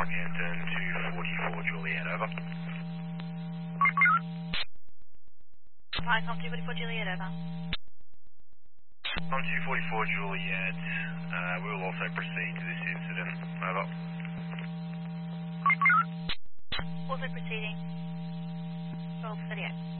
Rockhampton 244 Juliet, over. Python 244 Juliet, over. On 244 Juliet, we will also proceed to this incident, over. Also proceeding. 1238.